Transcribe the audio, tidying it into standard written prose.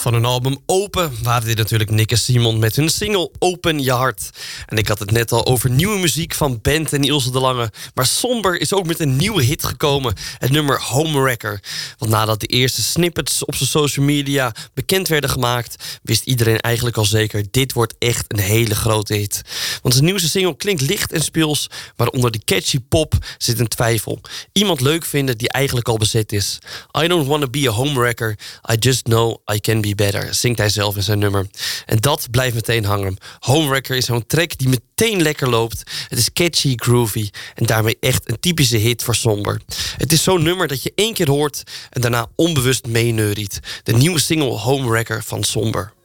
Van hun album Open waren dit natuurlijk Nick en Simon met hun single Open Je Hart. En ik had het net al over nieuwe muziek van Bent en Ilse de Lange. Maar Somber is ook met een nieuwe hit gekomen. Het nummer Homewrecker. Want nadat de eerste snippets op zijn social media bekend werden gemaakt, wist iedereen eigenlijk al zeker, dit wordt echt een hele grote hit. Want zijn nieuwste single klinkt licht en speels, maar onder die catchy pop zit een twijfel. Iemand leuk vinden die eigenlijk al bezet is. I don't wanna be a homewrecker, I just know I can be better, zingt hij zelf in zijn nummer. En dat blijft meteen hangen. Homewrecker is zo'n track die meteen lekker loopt. Het is catchy, groovy en daarmee echt een typische hit voor Somber. Het is zo'n nummer dat je 1 keer hoort en daarna onbewust meeneuriet. De nieuwe single Homewrecker van Somber.